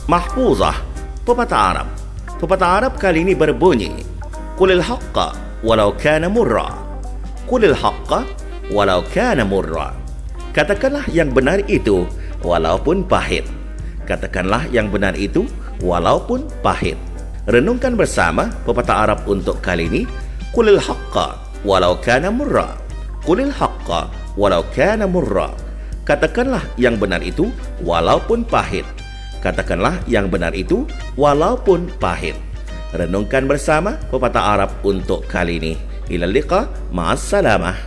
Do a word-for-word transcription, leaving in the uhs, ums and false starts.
Mahfuzah, pepatah Arab. Pepatah Arab kali ini berbunyi, Qulil haqqa walau kana murra. Qulil haqqa walau kana murra. Katakanlah yang benar itu walaupun pahit. Katakanlah yang benar itu walaupun pahit. Renungkan bersama pepatah Arab untuk kali ini. Qulil haqqa walau kana murra. Qulil haqqa walau kana murra. Katakanlah yang benar itu walaupun pahit. Katakanlah yang benar itu walaupun pahit. Renungkan bersama pepatah Arab untuk kali ini. Ila liqa, ma'as salamah.